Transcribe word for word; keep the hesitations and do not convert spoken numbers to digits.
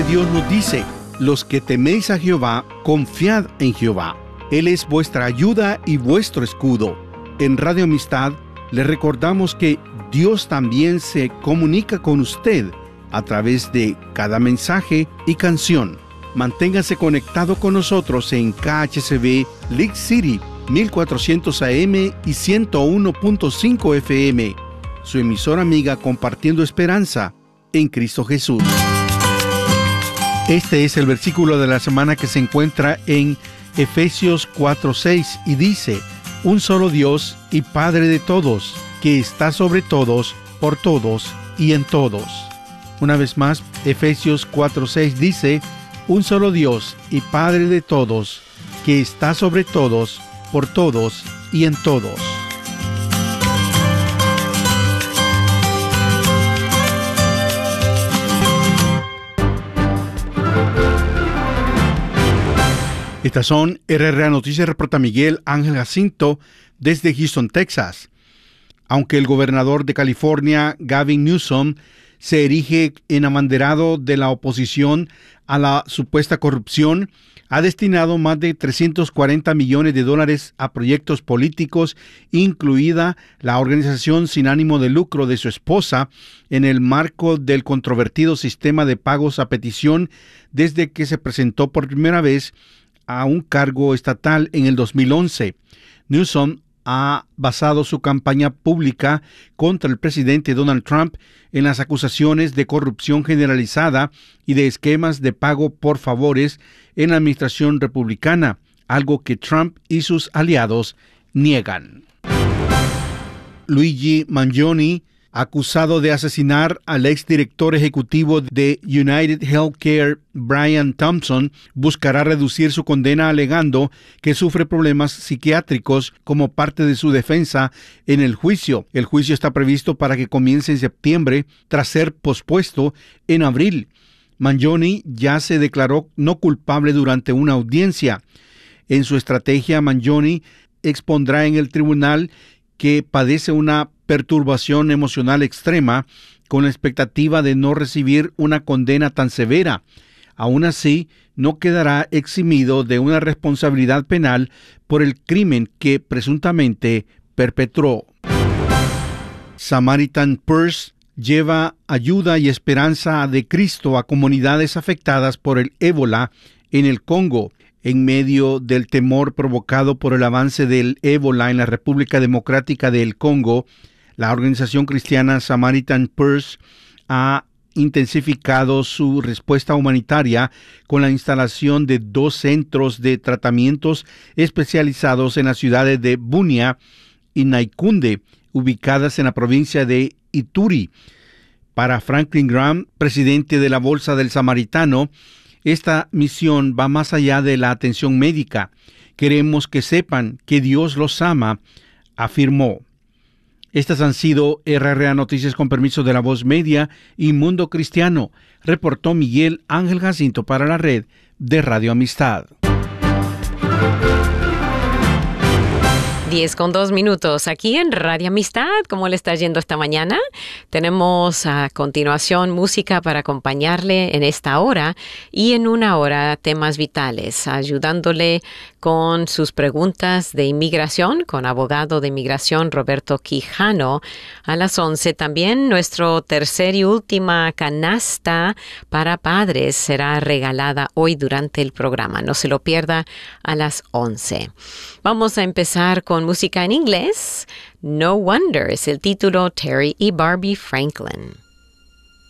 Dios nos dice: los que teméis a Jehová, confiad en Jehová. Él es vuestra ayuda y vuestro escudo. En Radio Amistad le recordamos que Dios también se comunica con usted a través de cada mensaje y canción. Manténgase conectado con nosotros en K H C B League City mil cuatrocientos A M y ciento uno punto cinco F M, su emisora amiga compartiendo esperanza en Cristo Jesús. Este es el versículo de la semana que se encuentra en Efesios cuatro seis y dice: un solo Dios y Padre de todos, que está sobre todos, por todos y en todos. Una vez más, Efesios cuatro seis dice: un solo Dios y Padre de todos, que está sobre todos, por todos y en todos. Estas son R R A Noticias, reporta Miguel Ángel Jacinto desde Houston, Texas. Aunque el gobernador de California, Gavin Newsom, se erige en abanderado de la oposición a la supuesta corrupción, ha destinado más de trescientos cuarenta millones de dólares a proyectos políticos, incluida la organización sin ánimo de lucro de su esposa, en el marco del controvertido sistema de pagos a petición desde que se presentó por primera vez a un cargo estatal en el dos mil once. Newsom ha basado su campaña pública contra el presidente Donald Trump en las acusaciones de corrupción generalizada y de esquemas de pago por favores en la administración republicana, algo que Trump y sus aliados niegan. Luigi Mangione, acusado de asesinar al exdirector ejecutivo de United Healthcare, Brian Thompson, buscará reducir su condena alegando que sufre problemas psiquiátricos como parte de su defensa en el juicio. El juicio está previsto para que comience en septiembre, tras ser pospuesto en abril. Mangione ya se declaró no culpable durante una audiencia. En su estrategia, Mangione expondrá en el tribunal que padece una perturbación emocional extrema, con la expectativa de no recibir una condena tan severa. Aún así, no quedará eximido de una responsabilidad penal por el crimen que presuntamente perpetró. Samaritan Purse lleva ayuda y esperanza de Cristo a comunidades afectadas por el ébola en el Congo. En medio del temor provocado por el avance del ébola en la República Democrática del Congo, la organización cristiana Samaritan Purse ha intensificado su respuesta humanitaria con la instalación de dos centros de tratamientos especializados en las ciudades de Bunia y Naikunde, ubicadas en la provincia de Ituri. Para Franklin Graham, presidente de la Bolsa del Samaritano, esta misión va más allá de la atención médica. Queremos que sepan que Dios los ama, afirmó. Estas han sido R R A Noticias con permiso de La Voz Media y Mundo Cristiano, reportó Miguel Ángel Jacinto para la red de Radio Amistad. diez con dos minutos aquí en Radio Amistad. ¿Cómo le está yendo esta mañana? Tenemos a continuación música para acompañarle en esta hora y en una hora temas vitales, ayudándole con sus preguntas de inmigración con abogado de inmigración Roberto Quijano. A las once también nuestro tercer y última canasta para padres será regalada hoy durante el programa. No se lo pierda a las once. Vamos a empezar con música en inglés. No Wonder es el título, Terry y Barbie Franklin.